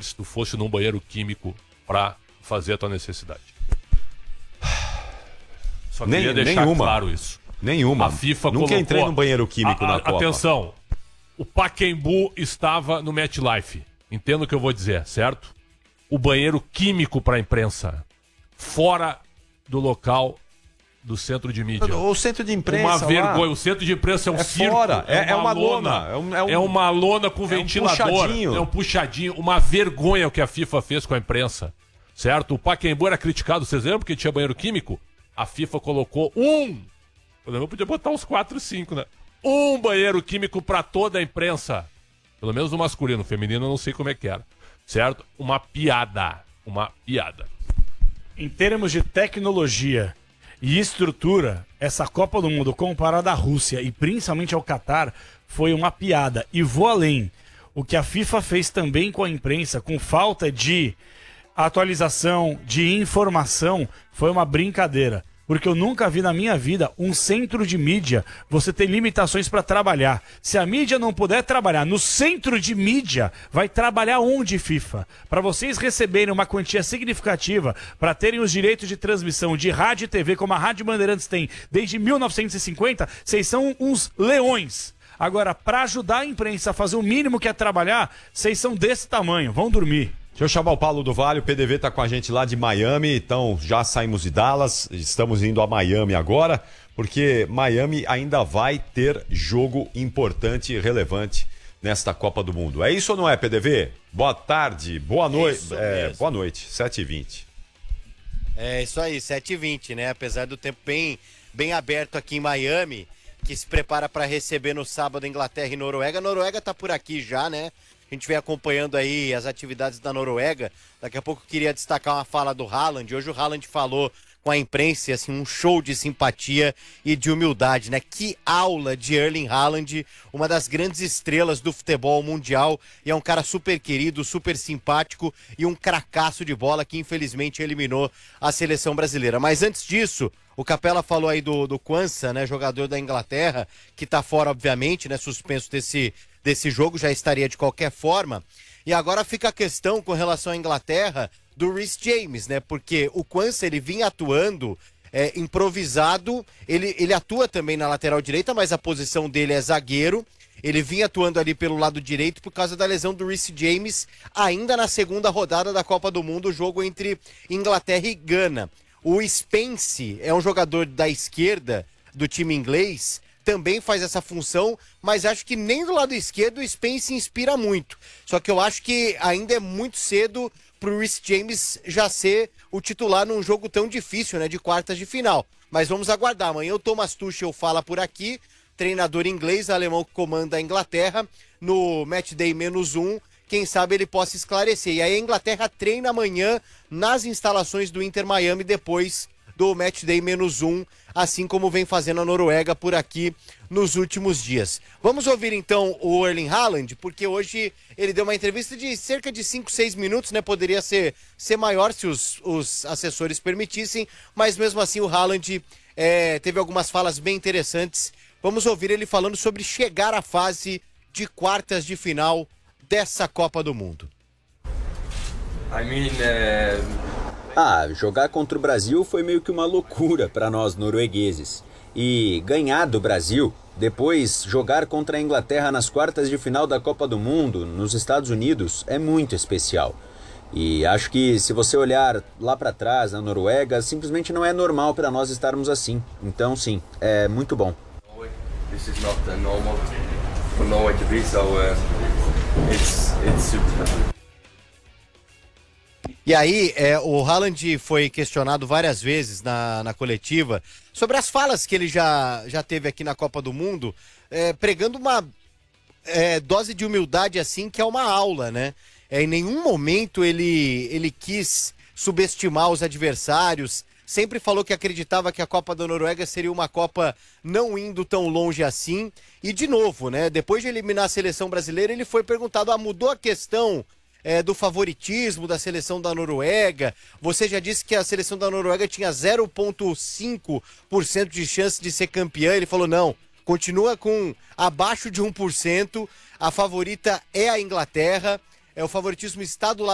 se tu fosse num banheiro químico pra fazer a tua necessidade. Só queria deixar claro isso. Nenhuma. A FIFA Nunca colocou... entrei no banheiro químico na Copa. Atenção, o Pacaembu estava no MetLife. Entendo o que eu vou dizer, certo? O banheiro químico pra imprensa. Fora do local do centro de mídia. O centro de imprensa uma lá, vergonha. O centro de imprensa é um circo. Fora. É uma lona. É uma lona com ventilador. Puxadinho. É um puxadinho. Uma vergonha o que a FIFA fez com a imprensa. Certo? O Pacaembu era criticado, vocês lembram que tinha banheiro químico? A FIFA colocou pelo menos podia botar uns 4, 5, né? Um banheiro químico pra toda a imprensa. Pelo menos o masculino. O feminino eu não sei como é que era. Certo? Uma piada. Em termos de tecnologia e estrutura, essa Copa do Mundo comparada à Rússia e principalmente ao Catar foi uma piada. E vou além. O que a FIFA fez também com a imprensa, com falta de atualização, de informação, foi uma brincadeira. Porque eu nunca vi na minha vida um centro de mídia você ter limitações para trabalhar. Se a mídia não puder trabalhar no centro de mídia, vai trabalhar onde, FIFA? Para vocês receberem uma quantia significativa, para terem os direitos de transmissão de rádio e TV, como a Rádio Bandeirantes tem desde 1950, vocês são uns leões. Agora, para ajudar a imprensa a fazer o mínimo que é trabalhar, vocês são desse tamanho. Vão dormir. Deixa eu chamar o Paulo do Vale, o PDV tá com a gente lá de Miami, então já saímos de Dallas, estamos indo a Miami agora, porque Miami ainda vai ter jogo importante e relevante nesta Copa do Mundo. É isso ou não é, PDV? Boa tarde, boa noite, boa noite, 7h20. É isso aí, 7h20, né? Apesar do tempo bem aberto aqui em Miami, que se prepara para receber no sábado Inglaterra e Noruega. A Noruega tá por aqui já, né? A gente vem acompanhando aí as atividades da Noruega. Daqui a pouco eu queria destacar uma fala do Haaland. Hoje o Haaland falou com a imprensa, assim, um show de simpatia e de humildade, né? Que aula de Erling Haaland, uma das grandes estrelas do futebol mundial, e é um cara super querido, super simpático e um cracaço de bola que infelizmente eliminou a seleção brasileira. Mas antes disso, o Capela falou aí do Quansah, né? Jogador da Inglaterra, que tá fora, obviamente, né? Suspenso desse jogo, já estaria de qualquer forma. E agora fica a questão com relação à Inglaterra do Reece James, né? Porque o Quansah, ele vinha atuando improvisado, ele atua também na lateral direita, mas a posição dele é zagueiro. Ele vinha atuando ali pelo lado direito por causa da lesão do Reece James, ainda na segunda rodada da Copa do Mundo, o jogo entre Inglaterra e Gana. O Spence é um jogador da esquerda do time inglês, também faz essa função, mas acho que nem do lado esquerdo o Spence inspira muito. Só que eu acho que ainda é muito cedo pro Reece James já ser o titular num jogo tão difícil, né, de quartas de final. Mas vamos aguardar. Amanhã o Thomas Tuchel fala por aqui, treinador inglês, alemão que comanda a Inglaterra, no Matchday -1, quem sabe ele possa esclarecer. E aí a Inglaterra treina amanhã nas instalações do Inter Miami depois do Matchday -1, assim como vem fazendo a Noruega por aqui nos últimos dias. Vamos ouvir então o Erling Haaland, porque hoje ele deu uma entrevista de cerca de 5, 6 minutos, né? Poderia ser maior se os assessores permitissem, mas mesmo assim o Haaland teve algumas falas bem interessantes. Vamos ouvir ele falando sobre chegar à fase de quartas de final dessa Copa do Mundo. Jogar contra o Brasil foi meio que uma loucura para nós noruegueses. E ganhar do Brasil, depois jogar contra a Inglaterra nas quartas de final da Copa do Mundo, nos Estados Unidos, é muito especial. E acho que se você olhar lá para trás, na Noruega, simplesmente não é normal para nós estarmos assim. Então sim, é muito bom. This is not normal for Norway to be, so it's super. E aí, o Haaland foi questionado várias vezes na coletiva sobre as falas que ele já teve aqui na Copa do Mundo, pregando uma dose de humildade assim, que é uma aula, né? Em nenhum momento ele quis subestimar os adversários, sempre falou que acreditava que a Copa da Noruega seria uma Copa não indo tão longe assim. E de novo, né? Depois de eliminar a seleção brasileira, ele foi perguntado, mudou a questão do favoritismo da seleção da Noruega? Você já disse que a seleção da Noruega tinha 0,5% de chance de ser campeã. Ele falou, não, continua com abaixo de 1%. A favorita é a Inglaterra. O favoritismo está do lado